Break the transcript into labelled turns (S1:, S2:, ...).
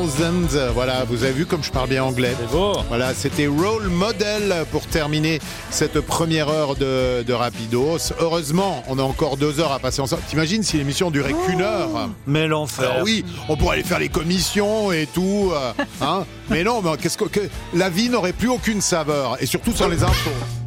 S1: 2000. Voilà, vous avez vu comme je parle bien anglais.
S2: C'est beau.
S1: Voilà, c'était Role Model pour terminer cette première heure de Rapidos. Heureusement, on a encore 2 heures à passer ensemble. T'imagines si l'émission durait qu'1 heure?
S2: Mais l'enfer.
S1: Alors oui, on pourrait aller faire les commissions et tout, hein. Mais non, mais que la vie n'aurait plus aucune saveur, et surtout sans les infos.